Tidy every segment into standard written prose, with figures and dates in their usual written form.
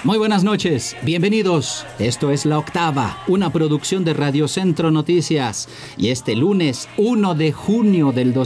Muy buenas noches, bienvenidos. Esto es La Octava, una producción de Radio Centro Noticias. Y este lunes 1 de junio del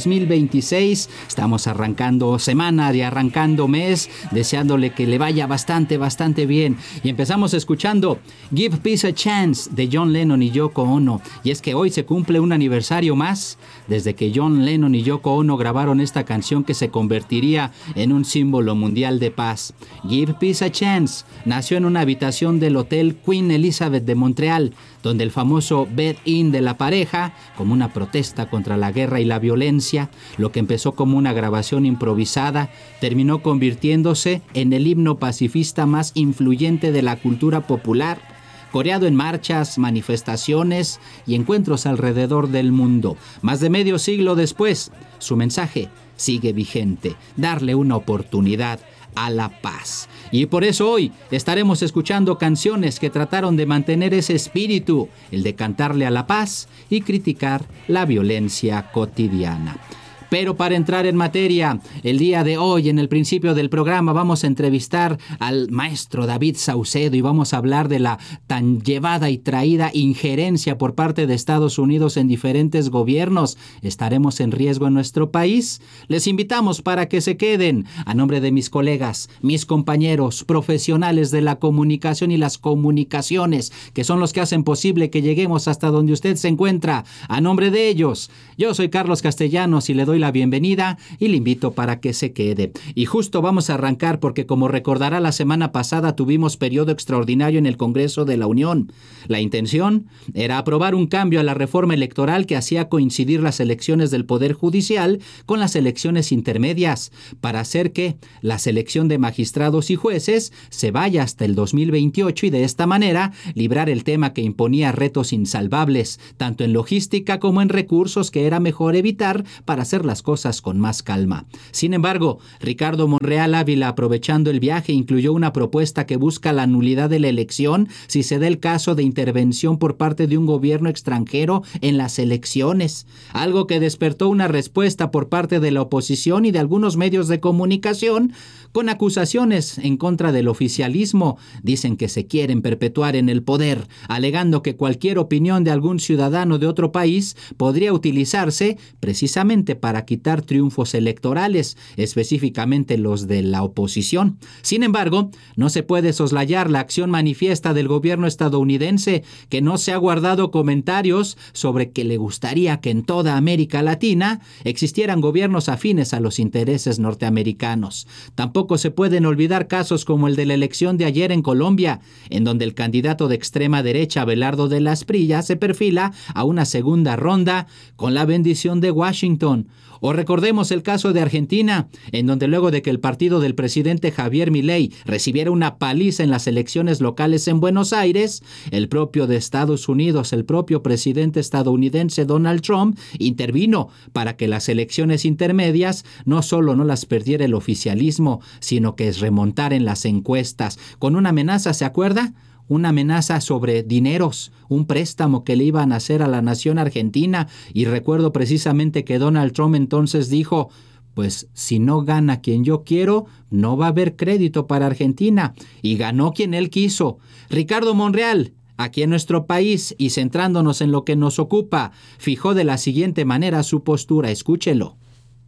2026 estamos arrancando semana y arrancando mes, deseándole que le vaya bastante bien. Y empezamos escuchando Give Peace a Chance de John Lennon y Yoko Ono. Y es que hoy se cumple un aniversario más desde que John Lennon y Yoko Ono grabaron esta canción que se convertiría en un símbolo mundial de paz. Give Peace a Chance nació en una habitación del Hotel Queen Elizabeth de Montreal, donde el famoso bed-in de la pareja, como una protesta contra la guerra y la violencia, lo que empezó como una grabación improvisada, terminó convirtiéndose en el himno pacifista más influyente de la cultura popular, coreado en marchas, manifestaciones y encuentros alrededor del mundo. Más de medio siglo después, su mensaje sigue vigente: darle una oportunidad a la paz. Y por eso hoy estaremos escuchando canciones que trataron de mantener ese espíritu, el de cantarle a la paz y criticar la violencia cotidiana. Pero para entrar en materia, el día de hoy, en el principio del programa, vamos a entrevistar al maestro David Saucedo y vamos a hablar de la tan llevada y traída injerencia por parte de Estados Unidos en diferentes gobiernos. ¿Estaremos en riesgo en nuestro país? Les invitamos para que se queden. A nombre de mis colegas, mis compañeros, profesionales de la comunicación y las comunicaciones, que son los que hacen posible que lleguemos hasta donde usted se encuentra. A nombre de ellos, yo soy Carlos Castellanos y le doy la bienvenida y le invito para que se quede. Y justo vamos a arrancar porque, como recordará, la semana pasada tuvimos periodo extraordinario en el Congreso de la Unión. La intención era aprobar un cambio a la reforma electoral que hacía coincidir las elecciones del Poder Judicial con las elecciones intermedias, para hacer que la selección de magistrados y jueces se vaya hasta el 2028 y de esta manera librar el tema que imponía retos insalvables, tanto en logística como en recursos que era mejor evitar para hacer las cosas con más calma. Sin embargo, Ricardo Monreal Ávila, aprovechando el viaje, incluyó una propuesta que busca la nulidad de la elección si se da el caso de intervención por parte de un gobierno extranjero en las elecciones, algo que despertó una respuesta por parte de la oposición y de algunos medios de comunicación con acusaciones en contra del oficialismo. Dicen que se quieren perpetuar en el poder, alegando que cualquier opinión de algún ciudadano de otro país podría utilizarse precisamente para quitar triunfos electorales, específicamente los de la oposición. Sin embargo, no se puede soslayar la acción manifiesta del gobierno estadounidense, que no se ha guardado comentarios sobre que le gustaría que en toda América Latina existieran gobiernos afines a los intereses norteamericanos. Tampoco se pueden olvidar casos como el de la elección de ayer en Colombia, en donde el candidato de extrema derecha, Abelardo de las Prillas, se perfila a una segunda ronda con la bendición de Washington. O recordemos el caso de Argentina, en donde luego de que el partido del presidente Javier Milei recibiera una paliza en las elecciones locales en Buenos Aires, el propio de Estados Unidos, el propio presidente estadounidense Donald Trump, intervino para que las elecciones intermedias no solo no las perdiera el oficialismo, sino que remontara en las encuestas, con una amenaza, ¿se acuerda? Una amenaza sobre dineros, un préstamo que le iban a hacer a la nación argentina. Y recuerdo precisamente que Donald Trump entonces dijo: pues si no gana quien yo quiero, no va a haber crédito para Argentina. Y ganó quien él quiso. Ricardo Monreal, aquí en nuestro país, y centrándonos en lo que nos ocupa, fijó de la siguiente manera su postura. Escúchelo.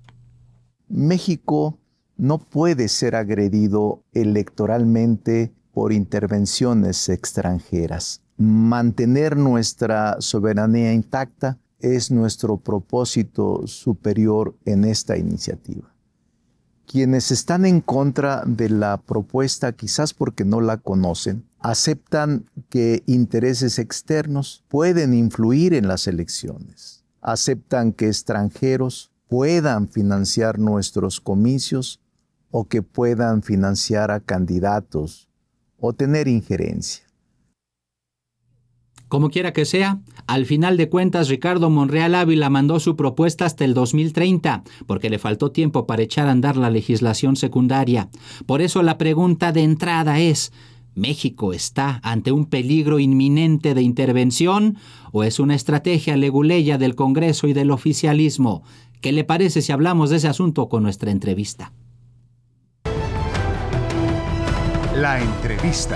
México no puede ser agredido electoralmente por intervenciones extranjeras. Mantener nuestra soberanía intacta es nuestro propósito superior en esta iniciativa. Quienes están en contra de la propuesta, quizás porque no la conocen, aceptan que intereses externos pueden influir en las elecciones. Aceptan que extranjeros puedan financiar nuestros comicios o que puedan financiar a candidatos o tener injerencia. Como quiera que sea, al final de cuentas Ricardo Monreal Ávila mandó su propuesta hasta el 2030, porque le faltó tiempo para echar a andar la legislación secundaria. Por eso la pregunta de entrada es: ¿México está ante un peligro inminente de intervención o es una estrategia leguleya del Congreso y del oficialismo? ¿Qué le parece si hablamos de ese asunto con nuestra entrevista? La entrevista.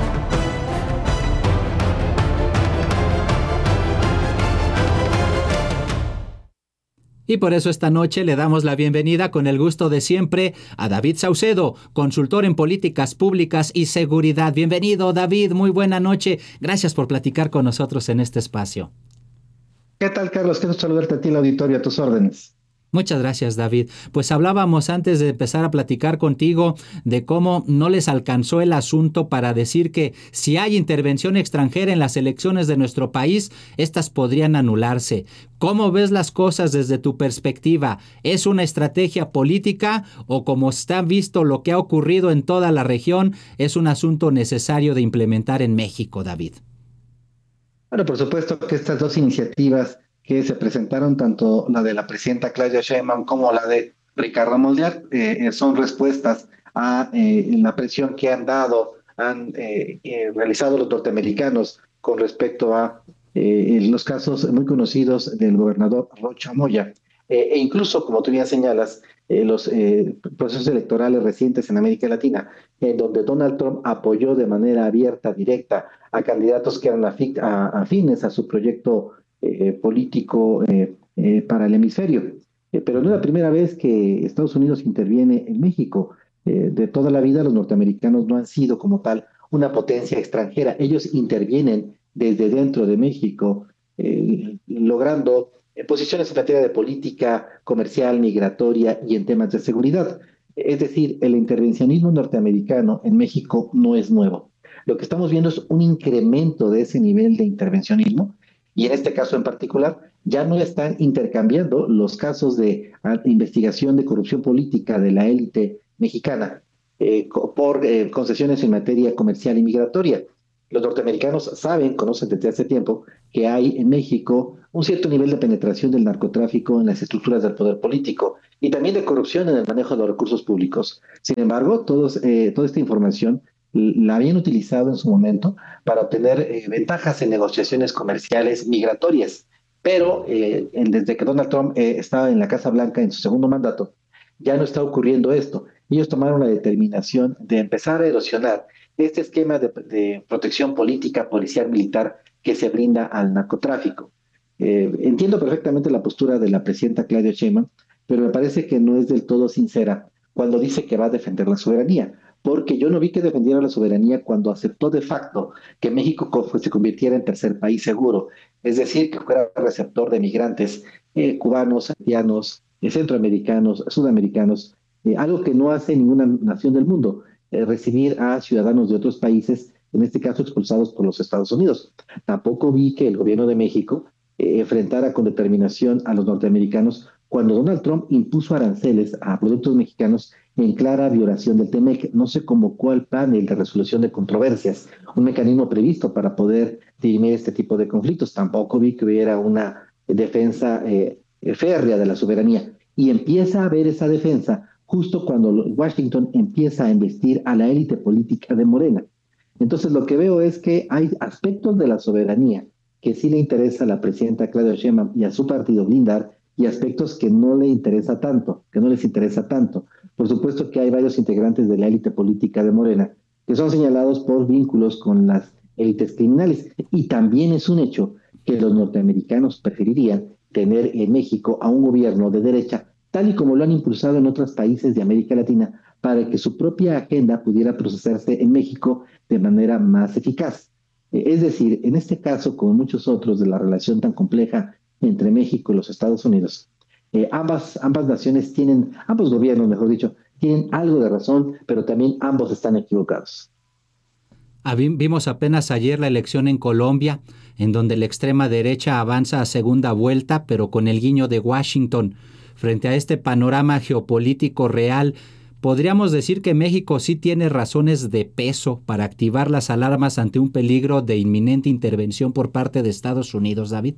Y por eso esta noche le damos la bienvenida con el gusto de siempre a David Saucedo, consultor en políticas públicas y seguridad. Bienvenido, David, muy buena noche. Gracias por platicar con nosotros en este espacio. ¿Qué tal, Carlos? Quiero saludarte a ti, el auditorio, a tus órdenes. Muchas gracias, David. Pues hablábamos antes de empezar a platicar contigo de cómo no les alcanzó el asunto para decir que si hay intervención extranjera en las elecciones de nuestro país, estas podrían anularse. ¿Cómo ves las cosas desde tu perspectiva? ¿Es una estrategia política o, como está visto lo que ha ocurrido en toda la región, es un asunto necesario de implementar en México, David? Bueno, por supuesto que estas dos iniciativas que se presentaron, tanto la de la presidenta Claudia Sheinbaum como la de Ricardo Monreal, son respuestas a la presión que han realizado los norteamericanos con respecto a los casos muy conocidos del gobernador Rocha Moya, e incluso, como tú bien señalas, los procesos electorales recientes en América Latina, en donde Donald Trump apoyó de manera abierta, directa, a candidatos que eran afines a su proyecto político para el hemisferio. Pero no es la primera vez que Estados Unidos interviene en México. De toda la vida los norteamericanos no han sido como tal una potencia extranjera. Ellos intervienen desde dentro de México, logrando posiciones en materia de política comercial, migratoria y en temas de seguridad. Es decir, el intervencionismo norteamericano en México no es nuevo. Lo que estamos viendo es un incremento de ese nivel de intervencionismo y en este caso en particular ya no están intercambiando los casos de investigación de corrupción política de la élite mexicana por concesiones en materia comercial y migratoria. Los norteamericanos saben, conocen desde hace tiempo, que hay en México un cierto nivel de penetración del narcotráfico en las estructuras del poder político y también de corrupción en el manejo de los recursos públicos. Sin embargo, toda esta información la habían utilizado en su momento para obtener ventajas en negociaciones comerciales migratorias. Pero desde que Donald Trump estaba en la Casa Blanca en su segundo mandato, ya no está ocurriendo esto. Ellos tomaron la determinación de empezar a erosionar este esquema de protección política, policial, militar que se brinda al narcotráfico. Entiendo perfectamente la postura de la presidenta Claudia Sheinbaum, pero me parece que no es del todo sincera cuando dice que va a defender la soberanía, porque yo no vi que defendiera la soberanía cuando aceptó de facto que México se convirtiera en tercer país seguro, es decir, que fuera receptor de migrantes cubanos, haitianos, centroamericanos, sudamericanos, algo que no hace ninguna nación del mundo, recibir a ciudadanos de otros países, en este caso expulsados por los Estados Unidos. Tampoco vi que el gobierno de México enfrentara con determinación a los norteamericanos cuando Donald Trump impuso aranceles a productos mexicanos en clara violación del TEMEC. No se convocó al panel de resolución de controversias, un mecanismo previsto para poder dirimir este tipo de conflictos. Tampoco vi que hubiera una defensa férrea de la soberanía. Y empieza a haber esa defensa justo cuando Washington empieza a investir a la élite política de Morena. Entonces lo que veo es que hay aspectos de la soberanía que sí le interesa a la presidenta Claudia Sheinbaum y a su partido blindar, y aspectos que no le interesa tanto, que no les interesa tanto. Por supuesto que hay varios integrantes de la élite política de Morena que son señalados por vínculos con las élites criminales. Y también es un hecho que los norteamericanos preferirían tener en México a un gobierno de derecha, tal y como lo han impulsado en otros países de América Latina, para que su propia agenda pudiera procesarse en México de manera más eficaz. Es decir, en este caso, como muchos otros de la relación tan compleja entre México y los Estados Unidos, ambas naciones tienen, ambos gobiernos, mejor dicho, tienen algo de razón, pero también ambos están equivocados. Vimos apenas ayer la elección en Colombia, en donde la extrema derecha avanza a segunda vuelta, pero con el guiño de Washington. Frente a este panorama geopolítico real, ¿podríamos decir que México sí tiene razones de peso para activar las alarmas ante un peligro de inminente intervención por parte de Estados Unidos, David?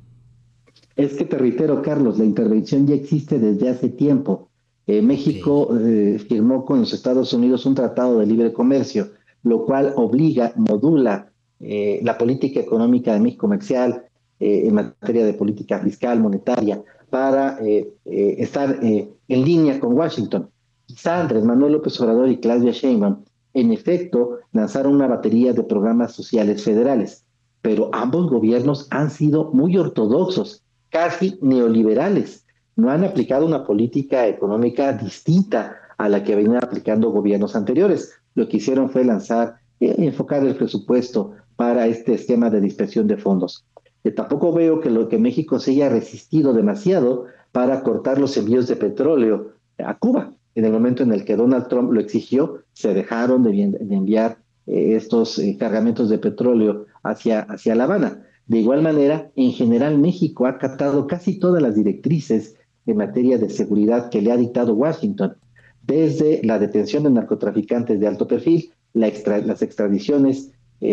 Es que te reitero, Carlos, la intervención ya existe desde hace tiempo. México firmó con los Estados Unidos un tratado de libre comercio, lo cual obliga, modula la política económica de México comercial en materia de política fiscal, monetaria, para estar en línea con Washington. Quizá Andrés Manuel López Obrador y Claudia Sheinbaum en efecto, lanzaron una batería de programas sociales federales, pero ambos gobiernos han sido muy ortodoxos, casi neoliberales. No han aplicado una política económica distinta a la que venían aplicando gobiernos anteriores. Lo que hicieron fue enfocar el presupuesto para este esquema de dispersión de fondos. Tampoco veo que México se haya resistido demasiado para cortar los envíos de petróleo a Cuba. En el momento en el que Donald Trump lo exigió, se dejaron de enviar estos cargamentos de petróleo hacia La Habana. De igual manera, en general, México ha acatado casi todas las directrices en materia de seguridad que le ha dictado Washington, desde la detención de narcotraficantes de alto perfil, las extradiciones,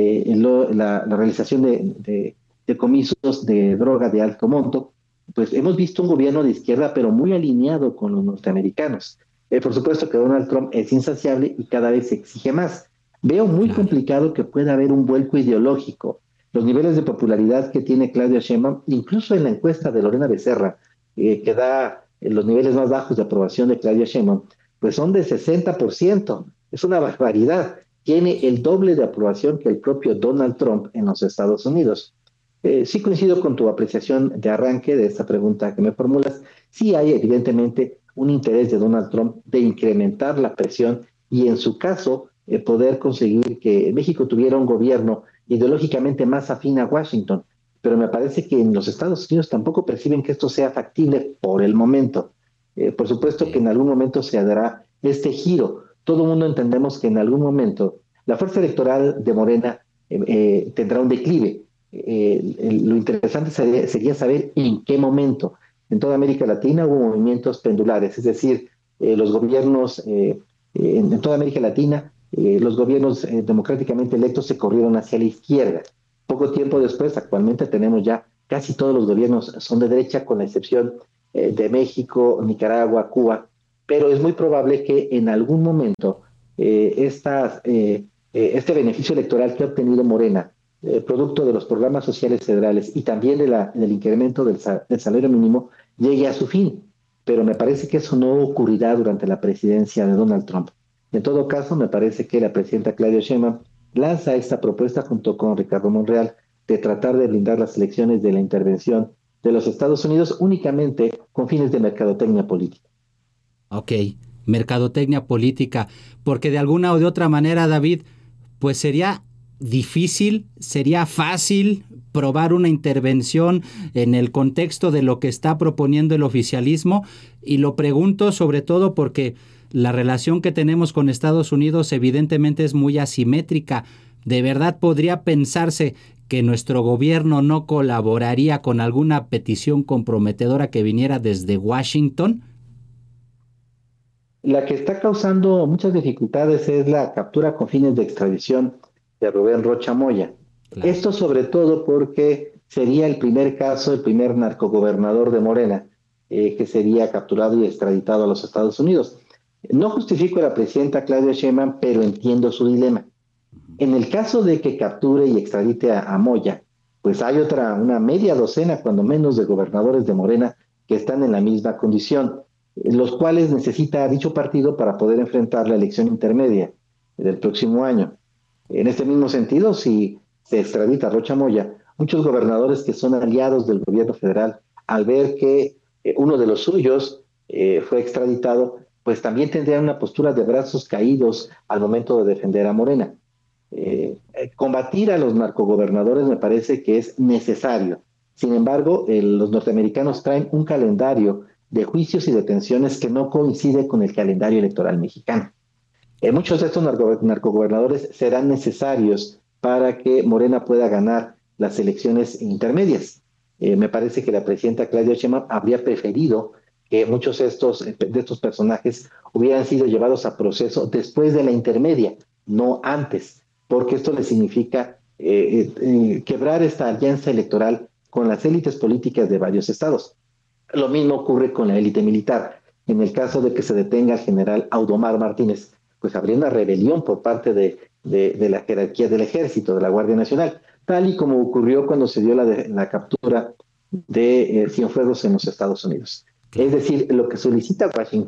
la realización de decomisos de droga de alto monto. Pues hemos visto un gobierno de izquierda, pero muy alineado con los norteamericanos. Por supuesto que Donald Trump es insaciable y cada vez exige más. Veo muy Claro. complicado que pueda haber un vuelco ideológico. Los niveles de popularidad que tiene Claudia Sheinbaum, incluso en la encuesta de Lorena Becerra, que da los niveles más bajos de aprobación de Claudia Sheinbaum, pues son de 60%. Es una barbaridad. Tiene el doble de aprobación que el propio Donald Trump en los Estados Unidos. Sí coincido con tu apreciación de arranque de esta pregunta que me formulas. Sí hay evidentemente un interés de Donald Trump de incrementar la presión y en su caso poder conseguir que México tuviera un gobierno ideológicamente más afín a Washington. Pero me parece que en los Estados Unidos tampoco perciben que esto sea factible por el momento. Por supuesto que Ok. en algún momento se dará este giro. Todo el mundo entendemos que en algún momento la fuerza electoral de Morena tendrá un declive. Lo interesante sería saber en qué momento. En toda América Latina hubo movimientos pendulares, es decir, los gobiernos en toda América Latina, los gobiernos democráticamente electos se corrieron hacia la izquierda. Poco tiempo después, actualmente tenemos ya casi todos los gobiernos son de derecha, con la excepción de México, Nicaragua, Cuba, pero es muy probable que en algún momento este beneficio electoral que ha obtenido Morena, producto de los programas sociales federales y también del incremento del salario mínimo, llegue a su fin. Pero me parece que eso no ocurrirá durante la presidencia de Donald Trump. En todo caso, me parece que la presidenta Claudia Sheinbaum lanza esta propuesta junto con Ricardo Monreal de tratar de blindar las elecciones de la intervención de los Estados Unidos únicamente con fines de mercadotecnia política. Ok, mercadotecnia política, porque de alguna o de otra manera, David, pues sería difícil, sería fácil probar una intervención en el contexto de lo que está proponiendo el oficialismo, y lo pregunto sobre todo porque la relación que tenemos con Estados Unidos evidentemente es muy asimétrica. ¿De verdad podría pensarse que nuestro gobierno no colaboraría con alguna petición comprometedora que viniera desde Washington? La que está causando muchas dificultades es la captura con fines de extradición de Rubén Rocha Moya. Claro. Esto sobre todo porque sería el primer caso, el primer narcogobernador de Morena que sería capturado y extraditado a los Estados Unidos. No justifico a la presidenta Claudia Sheinbaum, pero entiendo su dilema. En el caso de que capture y extradite a Moya, pues hay una media docena, cuando menos, de gobernadores de Morena que están en la misma condición, los cuales necesita dicho partido para poder enfrentar la elección intermedia del próximo año. En este mismo sentido, si se extradita a Rocha Moya, muchos gobernadores que son aliados del gobierno federal, al ver que uno de los suyos fue extraditado, pues también tendrían una postura de brazos caídos al momento de defender a Morena. Combatir a los narcogobernadores me parece que es necesario. Sin embargo, los norteamericanos traen un calendario de juicios y detenciones que no coincide con el calendario electoral mexicano. Muchos de estos narcogobernadores serán necesarios para que Morena pueda ganar las elecciones intermedias. Me parece que la presidenta Claudia Sheinbaum habría preferido que muchos de estos personajes hubieran sido llevados a proceso después de la intermedia, no antes, porque esto le significa quebrar esta alianza electoral con las élites políticas de varios estados. Lo mismo ocurre con la élite militar. En el caso de que se detenga al general Audomar Martínez, pues habría una rebelión por parte de la jerarquía del ejército, de la Guardia Nacional, tal y como ocurrió cuando se dio la captura de Cienfuegos en los Estados Unidos. Es Claro. decir, lo que solicita Washington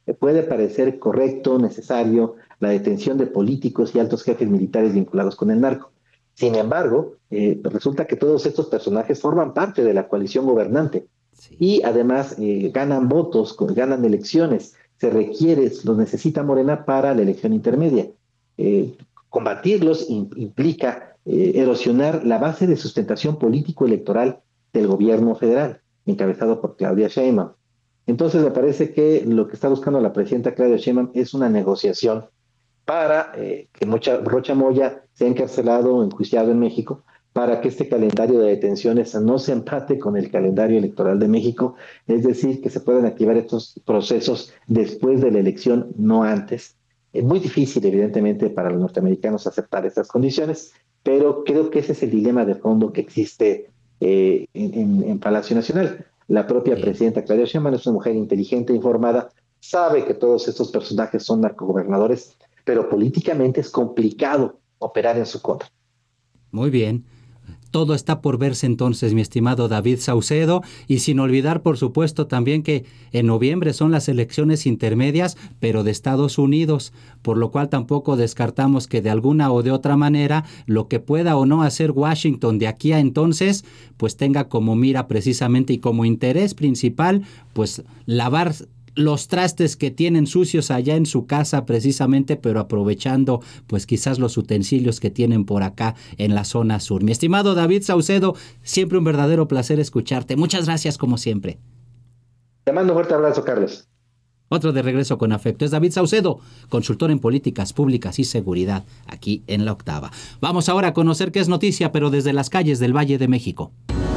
puede parecer correcto, necesario, la detención de políticos y altos jefes militares vinculados con el narco. Sin embargo, resulta que todos estos personajes forman parte de la coalición gobernante Sí. y además ganan votos, ganan elecciones. Se requiere, los necesita Morena para la elección intermedia. Combatirlos implica erosionar la base de sustentación político-electoral del gobierno federal, encabezado por Claudia Sheinbaum. Entonces me parece que lo que está buscando la presidenta Claudia Sheinbaum es una negociación para que Rocha Moya sea encarcelado o enjuiciado en México, para que este calendario de detenciones no se empate con el calendario electoral de México, es decir, que se puedan activar estos procesos después de la elección, no antes. Es muy difícil, evidentemente, para los norteamericanos aceptar estas condiciones, pero creo que ese es el dilema de fondo que existe en Palacio Nacional. La propia Bien. presidenta Claudia Sheinbaum es una mujer inteligente, informada, sabe que todos estos personajes son narcogobernadores, pero políticamente es complicado operar en su contra. Muy bien. Todo está por verse entonces, mi estimado David Saucedo, y sin olvidar, por supuesto, también que en noviembre son las elecciones intermedias, pero de Estados Unidos, por lo cual tampoco descartamos que de alguna o de otra manera lo que pueda o no hacer Washington de aquí a entonces, pues tenga como mira precisamente y como interés principal, pues lavar los trastes que tienen sucios allá en su casa precisamente, pero aprovechando pues quizás los utensilios que tienen por acá en la zona sur. Mi estimado David Saucedo, siempre un verdadero placer escucharte. Muchas gracias como siempre. Te mando un fuerte abrazo, Carlos. Otro de regreso con afecto es David Saucedo, consultor en políticas públicas y seguridad, aquí en La Octava. Vamos ahora a conocer qué es noticia, pero desde las calles del Valle de México.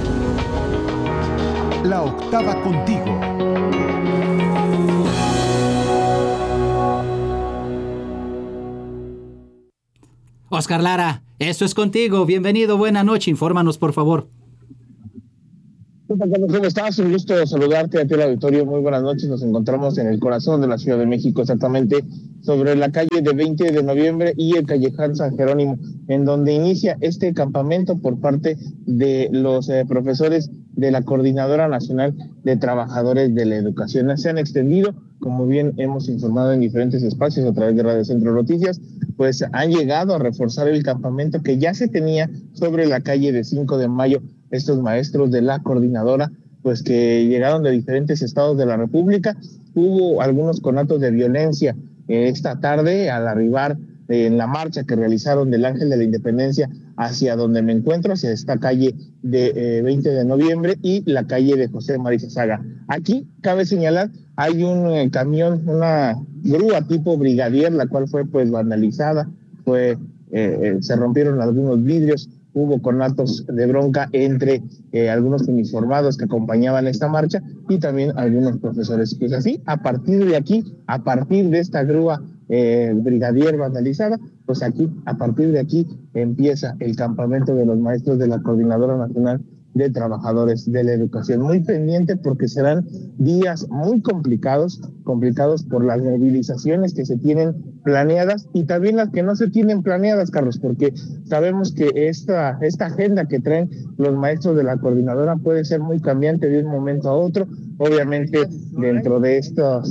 La Octava contigo. Oscar Lara, esto es contigo. Bienvenido, buena noche. Infórmanos, por favor. ¿Cómo estás? Un gusto saludarte a ti, el auditorio. Muy buenas noches. Nos encontramos en el corazón de la Ciudad de México, exactamente sobre la calle de 20 de noviembre y el Callejón San Jerónimo, en donde inicia este campamento por parte de los profesores de la Coordinadora Nacional de Trabajadores de la Educación. Se han extendido, como bien hemos informado en diferentes espacios a través de Radio Centro Noticias, pues han llegado a reforzar el campamento que ya se tenía sobre la calle de 5 de mayo. Estos maestros de la coordinadora, pues que llegaron de diferentes estados de la República. Hubo algunos conatos de violencia esta tarde al arribar en la marcha que realizaron del Ángel de la Independencia hacia donde me encuentro, hacia esta calle de 20 de noviembre y la calle de José Marizazaga. Aquí cabe señalar, hay un camión, una grúa tipo Brigadier, la cual fue pues vandalizada, se rompieron algunos vidrios. Hubo conatos de bronca entre algunos uniformados que acompañaban esta marcha y también algunos profesores. Pues así, a partir de aquí, a partir de esta grúa Brigadier vandalizada, pues aquí, a partir de aquí, empieza el campamento de los maestros de la Coordinadora Nacional de Trabajadores de la Educación. Muy pendiente porque serán días muy complicados por las movilizaciones que se tienen planeadas y también las que no se tienen planeadas, Carlos, porque sabemos que esta agenda que traen los maestros de la coordinadora puede ser muy cambiante de un momento a otro. Obviamente, dentro de estos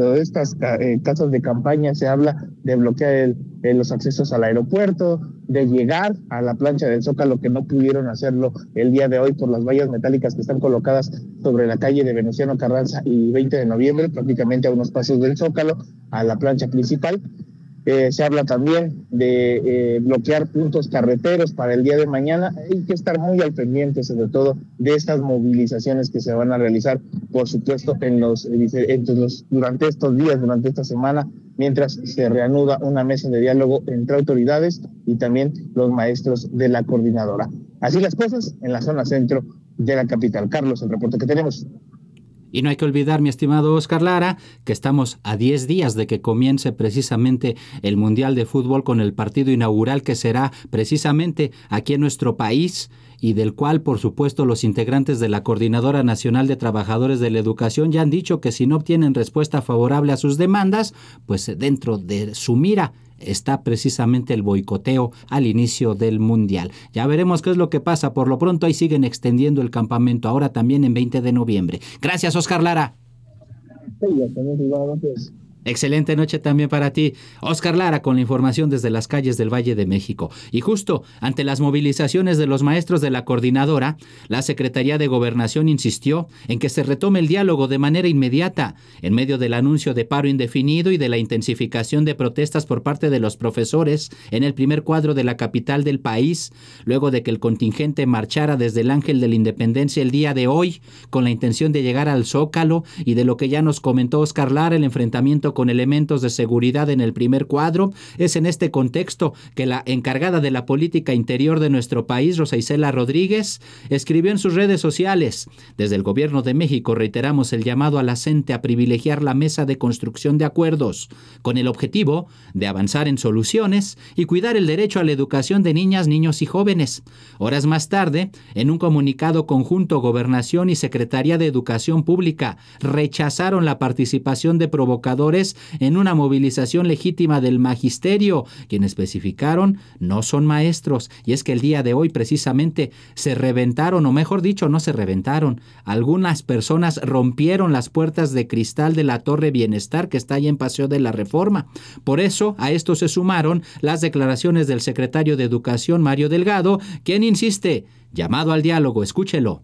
casos de campaña se habla de bloquear los accesos al aeropuerto, de llegar a la plancha del Zócalo, que no pudieron hacerlo el día de hoy por las vallas metálicas que están colocadas sobre la calle de Venustiano Carranza y 20 de noviembre, prácticamente a unos pasos del Zócalo, a la plancha principal. Se habla también de bloquear puntos carreteros para el día de mañana. Hay que estar muy al pendiente, sobre todo, de estas movilizaciones que se van a realizar, por supuesto, durante estos días, durante esta semana, mientras se reanuda una mesa de diálogo entre autoridades y también los maestros de la coordinadora. Así las cosas en la zona centro de la capital. Carlos, el reporte que tenemos. Y no hay que olvidar, mi estimado Oscar Lara, que estamos a 10 días de que comience precisamente el Mundial de Fútbol con el partido inaugural que será precisamente aquí en nuestro país y del cual, por supuesto, los integrantes de la Coordinadora Nacional de Trabajadores de la Educación ya han dicho que si no obtienen respuesta favorable a sus demandas, pues dentro de su mira está precisamente el boicoteo al inicio del Mundial. Ya veremos qué es lo que pasa. Por lo pronto ahí siguen extendiendo el campamento, ahora también en 20 de noviembre. Gracias, Oscar Lara. Buenas noches. Excelente noche también para ti. Oscar Lara con la información desde las calles del Valle de México. Y justo ante las movilizaciones de los maestros de la coordinadora, la Secretaría de Gobernación insistió en que se retome el diálogo de manera inmediata, en medio del anuncio de paro indefinido y de la intensificación de protestas por parte de los profesores en el primer cuadro de la capital del país, luego de que el contingente marchara desde el Ángel de la Independencia el día de hoy, con la intención de llegar al Zócalo, y de lo que ya nos comentó Oscar Lara, el enfrentamiento con elementos de seguridad en el primer cuadro. Es en este contexto que la encargada de la política interior de nuestro país, Rosa Isela Rodríguez, escribió en sus redes sociales: desde el Gobierno de México reiteramos el llamado a la CENTE a privilegiar la mesa de construcción de acuerdos, con el objetivo de avanzar en soluciones y cuidar el derecho a la educación de niñas, niños y jóvenes. Horas más tarde, en un comunicado conjunto, Gobernación y Secretaría de Educación Pública rechazaron la participación de provocadores en una movilización legítima del magisterio, quienes especificaron no son maestros. Y es que el día de hoy precisamente se reventaron, o mejor dicho, no se reventaron. Algunas personas rompieron las puertas de cristal de la Torre Bienestar que está ahí en Paseo de la Reforma. Por eso a esto se sumaron las declaraciones del secretario de Educación, Mario Delgado, quien insiste: llamado al diálogo, escúchelo.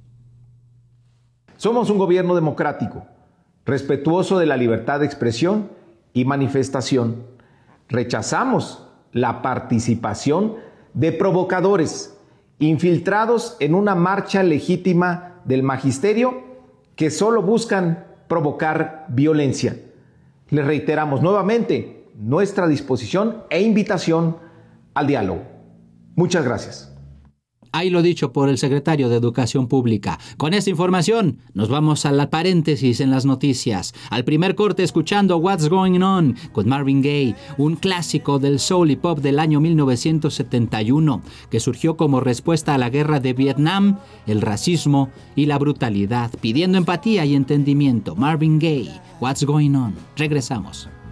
Somos un gobierno democrático, respetuoso de la libertad de expresión y manifestación. Rechazamos la participación de provocadores infiltrados en una marcha legítima del magisterio que solo buscan provocar violencia. Les reiteramos nuevamente nuestra disposición e invitación al diálogo. Muchas gracias. Ahí lo dicho por el secretario de Educación Pública. Con esta información nos vamos a la paréntesis en las noticias. Al primer corte, escuchando What's Going On con Marvin Gaye, un clásico del soul y pop del año 1971, que surgió como respuesta a la guerra de Vietnam, el racismo y la brutalidad, pidiendo empatía y entendimiento. Marvin Gaye, What's Going On. Regresamos.